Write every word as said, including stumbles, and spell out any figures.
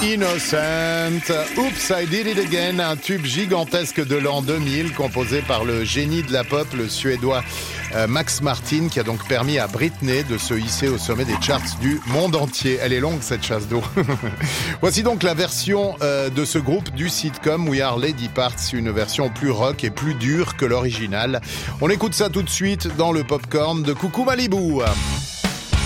Innocent, Oops, I Did It Again, un tube gigantesque de l'an deux mille composé par le génie de la pop, le suédois euh, Max Martin, qui a donc permis à Britney de se hisser au sommet des charts du monde entier. Elle est longue cette chasse d'eau. Voici donc la version euh, de ce groupe du sitcom We Are Lady Parts, une version plus rock et plus dure que l'original. On écoute ça tout de suite dans le popcorn de Coucou Malibu.